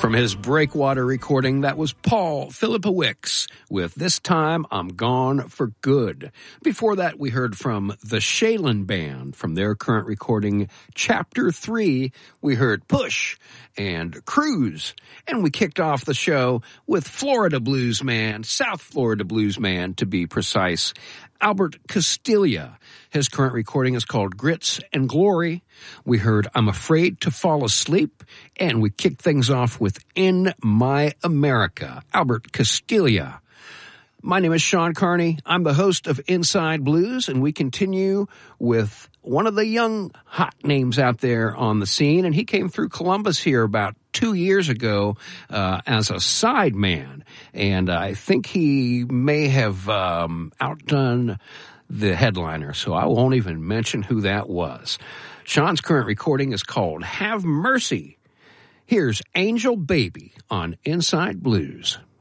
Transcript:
From his Breakwater recording, that was Paul Filipowicz with This Time I'm Gone for Good. Before that, we heard from the Shaylin Band. From their current recording, Chapter 3, we heard Push and Cruise. And we kicked off the show with Florida Blues Man, South Florida Blues Man to be precise, Albert Castiglia. His current recording is called Grits and Glory. We heard I'm Afraid to Fall Asleep, and we kicked things off with In My America, Albert Castiglia. My name is Sean Carney. I'm the host of Inside Blues, and we continue with one of the young hot names out there on the scene, and he came through Columbus here about 2 years ago as a sideman, and I think he may have outdone the headliner, so I won't even mention who that was. Sean's current recording is called Have Mercy. Here's Angel Baby on Inside Blues.